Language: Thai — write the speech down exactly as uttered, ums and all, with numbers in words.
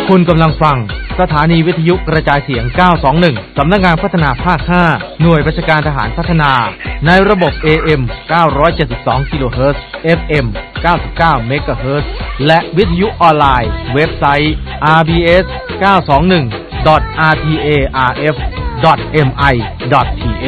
คุณกำลังฟังสถานีวิทยุกระจายเสียงเก้าสองหนึ่งสำนักงานพัฒนาภาคห้าหน่วยราชการทหารพัฒนาในระบบ เอ เอ็ม เก้าร้อยเจ็ดสิบสองกิโลเฮิรตซ์ เอฟ เอ็ม เก้าสิบเก้าเมกะเฮิรตซ์ และวิทยุออนไลน์เว็บไซต์ อาร์ บี เอส เก้าสองหนึ่ง ดอท อาร์ ที เอ อาร์ เอฟ ดอท เอ็ม ไอ ดอท ที เอช